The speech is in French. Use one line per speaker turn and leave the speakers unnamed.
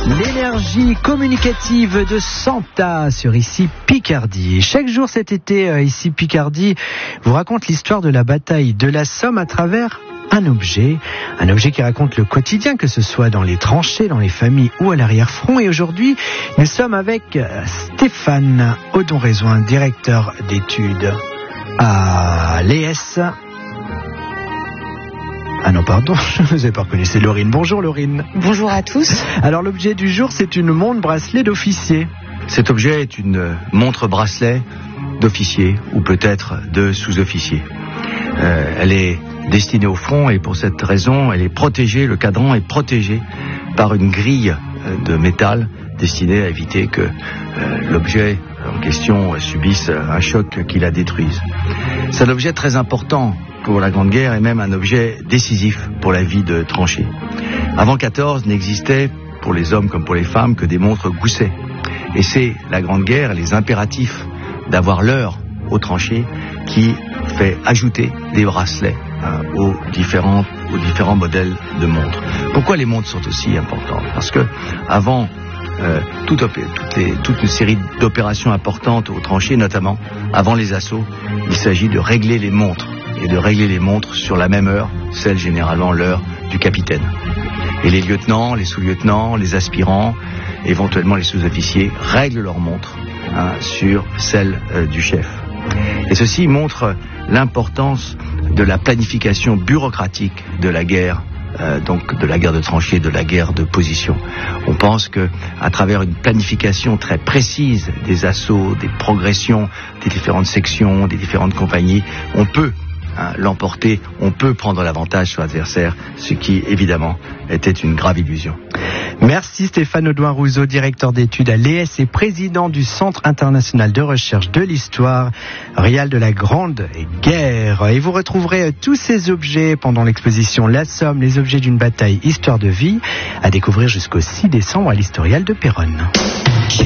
L'énergie communicative de Santa sur Ici Picardie. Chaque jour cet été, Ici Picardie vous raconte l'histoire de la bataille de la Somme à travers un objet qui raconte le quotidien, que ce soit dans les tranchées, dans les familles ou à l'arrière-front. Et aujourd'hui, nous sommes avec Stéphane Audon-Rézoin, directeur d'études à l'ES. Ah non, pardon, je ne vous ai pas reconnu, c'est Laurine. Bonjour Laurine.
Bonjour à tous.
Alors l'objet du jour, c'est une montre bracelet d'officier.
Cet objet est une montre bracelet d'officier ou peut-être de sous-officier. Elle est destinée au front et pour cette raison, elle est protégée, le cadran est protégé par une grille de métal destinée à éviter que l'objet en question subisse un choc qui la détruise. C'est un objet très important pour la Grande Guerre et même un objet décisif pour la vie de tranchée. Avant 14, n'existait pour les hommes comme pour les femmes que des montres Gousset. Et c'est la Grande Guerre et les impératifs d'avoir l'heure aux tranchées qui fait ajouter des bracelets aux différents modèles de montres. Pourquoi les montres sont aussi importantes ? Parce que avant toute une série d'opérations importantes aux tranchées, notamment avant les assauts, il s'agit de régler les montres. Et de régler les montres sur la même heure, celle généralement l'heure du capitaine. Et les lieutenants, les sous-lieutenants, les aspirants, éventuellement les sous-officiers, règlent leurs montres sur celle du chef. Et ceci montre l'importance de la planification bureaucratique de la guerre, donc de la guerre de tranchées, de la guerre de position. On pense que à travers une planification très précise des assauts, des progressions, des différentes sections, des différentes compagnies, on peut l'emporter, on peut prendre l'avantage sur l'adversaire, ce qui évidemment était une grave illusion.
Merci Stéphane Audouin-Rousseau, directeur d'études à l'ES et président du Centre international de recherche de l'histoire réelle de la Grande Guerre. Et vous retrouverez tous ces objets pendant l'exposition La Somme, les objets d'une bataille, histoire de vie, à découvrir jusqu'au 6 décembre à l'Historial de Péronne.